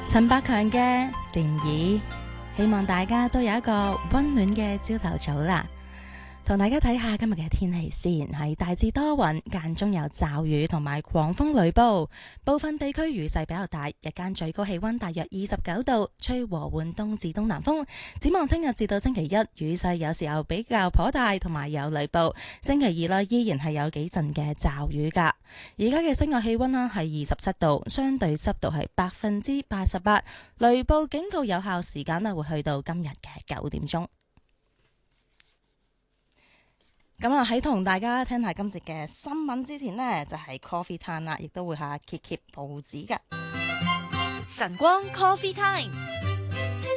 陳百強嘅漣漪，希望大家都有一個溫暖嘅朝頭早啦。同大家睇下今日嘅天氣先，係大致多雲，間中有驟雨同埋狂風雷暴，部分地區雨勢比較大。日間最高氣溫大約29度，吹和緩東至東南風。展望聽日至到星期一，雨勢有時候比較頗大，同埋有雷暴。星期二啦，依然係有幾陣嘅驟雨噶。而家嘅室外氣溫啦係27度，相對濕度係88%，雷暴警告有效時間啦會去到今日嘅9點鐘。咁啊，喺同大家聽下今節嘅新聞之前呢，就係 Coffee Time 啦，亦都會下揭報紙㗎。 晨光 Coffee Time。